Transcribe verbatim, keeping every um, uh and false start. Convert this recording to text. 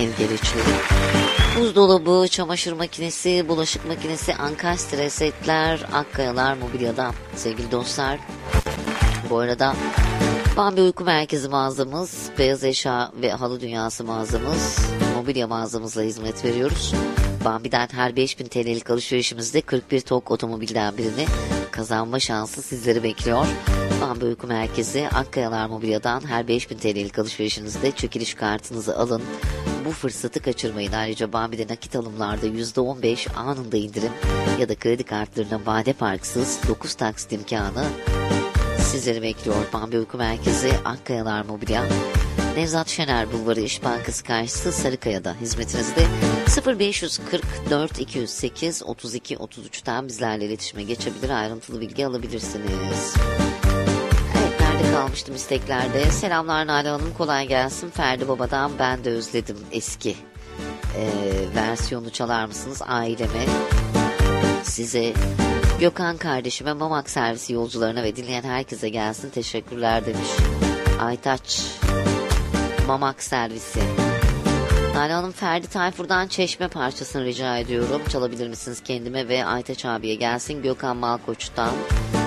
ev gereçleri. Buzdolabı, çamaşır makinesi, bulaşık makinesi, ankastre setler, Akkayalar Mobilya'dan sevgili dostlar. Bu arada Bambi Uyku Merkezi mağazamız, beyaz eşya ve halı dünyası mağazamız, mobilya mağazamızla hizmet veriyoruz. Bambi'den her beş bin T L'lik alışverişimizde kırk bir TOG otomobilden birini kazanma şansı sizleri bekliyor. Bambi Uyku Merkezi, Akkayalar Mobilya'dan her beş bin T L'lik alışverişinizde çekiliş kartınızı alın. Bu fırsatı kaçırmayın. Ayrıca Bambi'de nakit alımlarda yüzde on beş anında indirim ya da kredi kartlarına vade farksız dokuz taksit imkanı sizleri bekliyor. Bambi Uyku Merkezi, Akkayalar Mobilya, Nevzat Şener Bulvarı İş Bankası karşısı Sarıkaya'da hizmetinizde. Sıfır beş kırk dört iki yüz sekiz otuz iki otuz üçten bizlerle iletişime geçebilir, ayrıntılı bilgi alabilirsiniz. Evet, nerede kalmıştım isteklerde? Selamlar Nalan Hanım, kolay gelsin. Ferdi Baba'dan ben de özledim eski e, versiyonu çalar mısınız aileme? Size, Gökhan kardeşime, Mamak servisi yolcularına ve dinleyen herkese gelsin, teşekkürler demiş. Aytaç, Mamak servisi. Nalan Hanım, Ferdi Tayfur'dan Çeşme parçasını rica ediyorum. Çalabilir misiniz kendime ve Aytaç abiye gelsin. Gökhan Malkoç'tan